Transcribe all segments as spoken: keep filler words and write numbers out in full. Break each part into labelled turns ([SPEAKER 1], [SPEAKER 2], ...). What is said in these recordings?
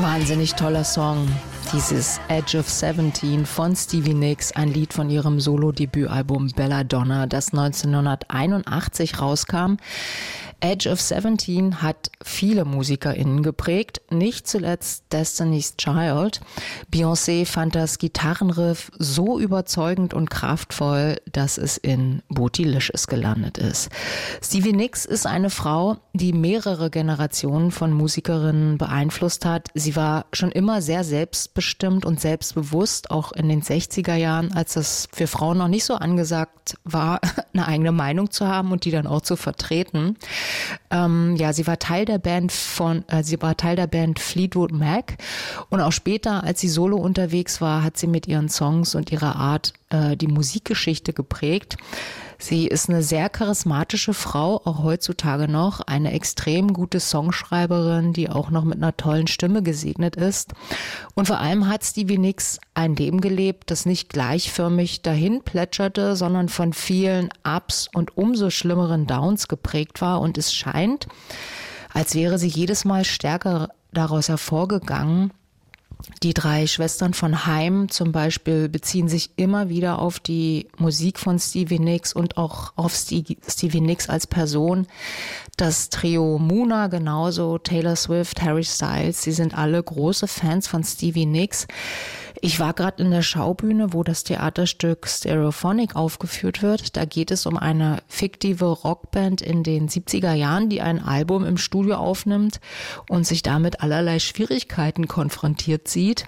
[SPEAKER 1] Wahnsinnig toller Song. Dieses Edge of Seventeen von Stevie Nicks, ein Lied von ihrem Solo-Debütalbum Belladonna, das neunzehnhunderteinundachtzig rauskam. Edge of Seventeen hat viele MusikerInnen geprägt, nicht zuletzt Destiny's Child. Beyoncé fand das Gitarrenriff so überzeugend und kraftvoll, dass es in Bootylicious gelandet ist. Stevie Nicks ist eine Frau, die mehrere Generationen von Musikerinnen beeinflusst hat. Sie war schon immer sehr selbstbestimmt und selbstbewusst, auch in den sechziger Jahren, als es für Frauen noch nicht so angesagt war, eine eigene Meinung zu haben und die dann auch zu vertreten. Ähm, ja, sie war Teil der Band von, äh, sie war Teil der Band Fleetwood Mac und auch später, als sie solo unterwegs war, hat sie mit ihren Songs und ihrer Art äh, die Musikgeschichte geprägt. Sie ist eine sehr charismatische Frau, auch heutzutage noch, eine extrem gute Songschreiberin, die auch noch mit einer tollen Stimme gesegnet ist. Und vor allem hat Stevie Nicks ein Leben gelebt, das nicht gleichförmig dahin plätscherte, sondern von vielen Ups und umso schlimmeren Downs geprägt war. Und es scheint, als wäre sie jedes Mal stärker daraus hervorgegangen. Die drei Schwestern von Haim zum Beispiel beziehen sich immer wieder auf die Musik von Stevie Nicks und auch auf Stevie Nicks als Person. Das Trio Muna genauso, Taylor Swift, Harry Styles, sie sind alle große Fans von Stevie Nicks. Ich war gerade in der Schaubühne, wo das Theaterstück Stereophonic aufgeführt wird. Da geht es um eine fiktive Rockband in den siebziger Jahren, die ein Album im Studio aufnimmt und sich damit allerlei Schwierigkeiten konfrontiert sieht.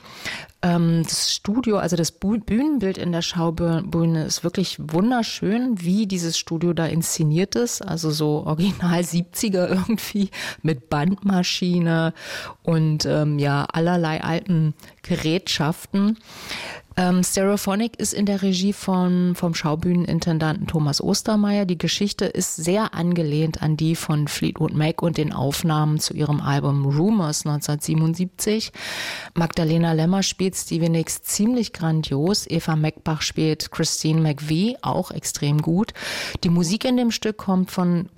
[SPEAKER 1] Das Studio, also das Bühnenbild in der Schaubühne ist wirklich wunderschön, wie dieses Studio da inszeniert ist. Also so original siebziger irgendwie mit Bandmaschine und ähm, ja allerlei alten Gerätschaften. Ähm, Stereophonic ist in der Regie von, vom Schaubühnenintendanten Thomas Ostermeier. Die Geschichte ist sehr angelehnt an die von Fleetwood Mac und den Aufnahmen zu ihrem Album Rumors neunzehnhundertsiebenundsiebzig. Magdalena Lemmer spielt Stevie Nicks ziemlich grandios. Eva Meckbach spielt Christine McVie auch extrem gut. Die Musik in dem Stück kommt von